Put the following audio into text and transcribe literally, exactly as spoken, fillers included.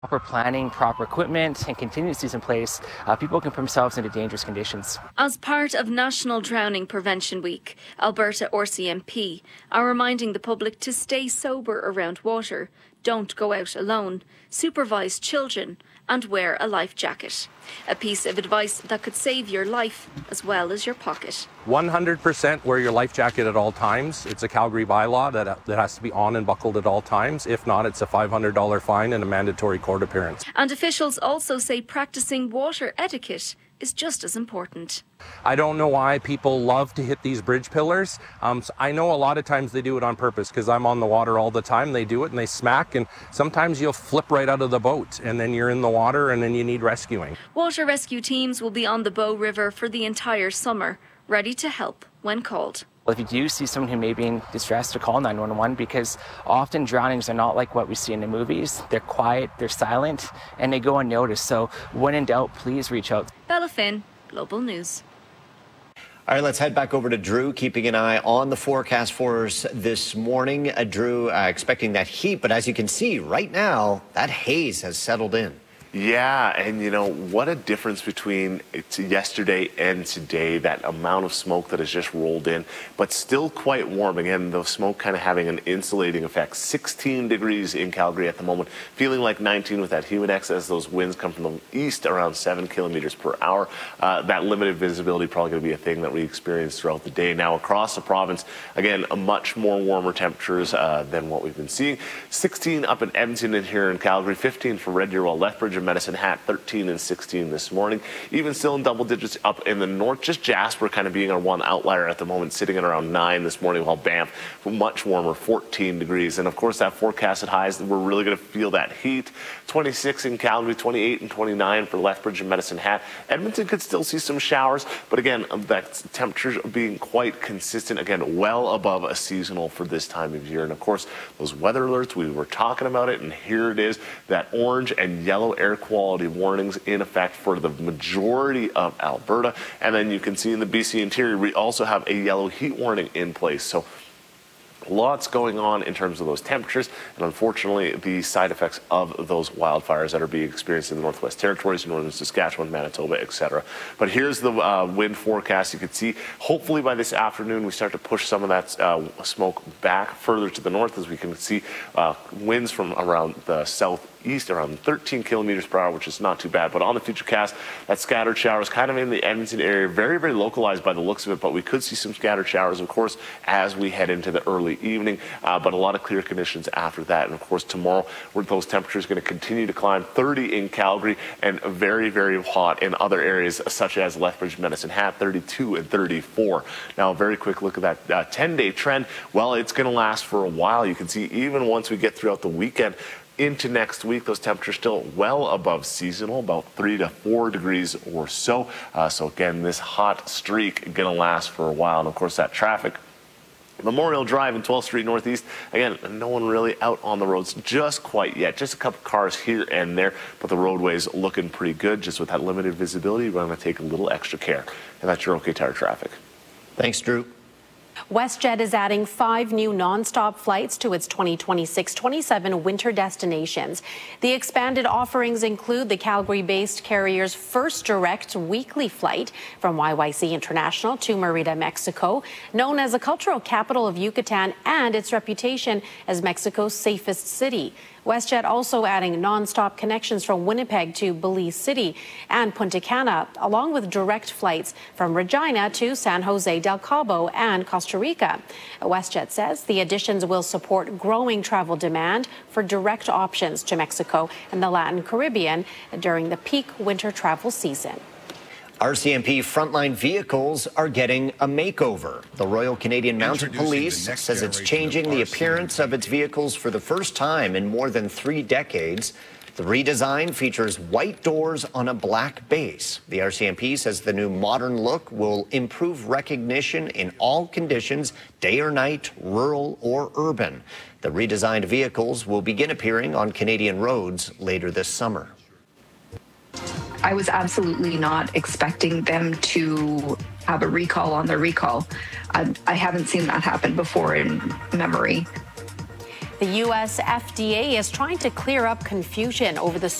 Proper planning, proper equipment, and contingencies in place, uh, people can put themselves into dangerous conditions. As part of National Drowning Prevention Week, Alberta R C M P are reminding the public to stay sober around water, don't go out alone, supervise children, and wear a life jacket. A piece of advice that could save your life as well as your pocket. one hundred percent wear your life jacket at all times. It's a Calgary bylaw that, that has to be on and buckled at all times. If not, it's a five hundred dollars fine and a mandatory court appearance. And officials also say practicing water etiquette is just as important. I don't know why people love to hit these bridge pillars. Um, so I know a lot of times they do it on purpose because I'm on the water all the time. They do it and they smack, and sometimes you'll flip right out of the boat and then you're in the water and then you need rescuing. Water rescue teams will be on the Bow River for the entire summer, ready to help when called. If you do see someone who may be in distress, to call nine one one, because often drownings are not like what we see in the movies. They're quiet, they're silent, and they go unnoticed. So when in doubt, please reach out. Bella Finn, Global News. All right, let's head back over to Drew, keeping an eye on the forecast for us this morning. Uh, Drew, uh, expecting that heat, but as you can see right now, that haze has settled in. Yeah, and you know, what a difference between yesterday and today, that amount of smoke that has just rolled in, but still quite warm. Again, the smoke kind of having an insulating effect. sixteen degrees in Calgary at the moment, feeling like nineteen with that humidex as those winds come from the east around seven kilometers per hour. Uh, that limited visibility probably going to be a thing that we experience throughout the day. Now across the province, again, a much more warmer temperatures uh, than what we've been seeing. sixteen up in Edmonton and here in Calgary, fifteen for Red Deer, while Lethbridge Medicine Hat thirteen and sixteen this morning. Even still in double digits up in the north. Just Jasper kind of being our one outlier at the moment, sitting at around nine this morning, while Banff much warmer, fourteen degrees. And of course, that forecasted highs, we're really going to feel that heat. twenty-six in Calgary, twenty-eight and twenty-nine for Lethbridge and Medicine Hat. Edmonton could still see some showers, but again, that temperatures being quite consistent. Again, well above a seasonal for this time of year. And of course, those weather alerts, we were talking about it, and here it is, that orange and yellow air quality warnings in effect for the majority of Alberta. And then you can see in the B C interior, we also have a yellow heat warning in place. So lots going on in terms of those temperatures, and unfortunately the side effects of those wildfires that are being experienced in the Northwest Territories, northern Saskatchewan, Manitoba, et cetera. But here's the uh, wind forecast. You can see hopefully by this afternoon we start to push some of that uh, smoke back further to the north, as we can see uh, winds from around the south east around thirteen kilometers per hour, which is not too bad. But on the futurecast, that scattered showers kind of in the Edmonton area, very, very localized by the looks of it, but we could see some scattered showers, of course, as we head into the early evening, uh, but a lot of clear conditions after that. And of course, tomorrow, where those temperatures going to continue to climb, thirty in Calgary and very, very hot in other areas such as Lethbridge, Medicine Hat, thirty-two and thirty-four. Now, a very quick look at that uh, ten-day trend. Well, it's going to last for a while. You can see even once we get throughout the weekend, into next week, those temperatures still well above seasonal, about three to four degrees or so. Uh, so again, this hot streak going to last for a while. And of course, that traffic, Memorial Drive and twelfth Street Northeast, again, no one really out on the roads just quite yet. Just a couple cars here and there, but the roadways looking pretty good. Just with that limited visibility, we're going to take a little extra care. And that's your OK Tire traffic. Thanks, Drew. WestJet is adding five new nonstop flights to its twenty twenty-six twenty-seven winter destinations. The expanded offerings include the Calgary-based carrier's first direct weekly flight from Y Y C International to Merida, Mexico, known as the cultural capital of Yucatan and its reputation as Mexico's safest city. WestJet also adding nonstop connections from Winnipeg to Belize City and Punta Cana, along with direct flights from Regina to San Jose del Cabo and Costa Rica. WestJet says the additions will support growing travel demand for direct options to Mexico and the Latin Caribbean during the peak winter travel season. R C M P frontline vehicles are getting a makeover. The Royal Canadian Mounted Police says it's changing the appearance of its vehicles for the first time in more than three decades. The redesign features white doors on a black base. The R C M P says the new modern look will improve recognition in all conditions, day or night, rural or urban. The redesigned vehicles will begin appearing on Canadian roads later this summer. I was absolutely not expecting them to have a recall on the recall. I, I haven't seen that happen before in memory. The U S F D A is trying to clear up confusion over the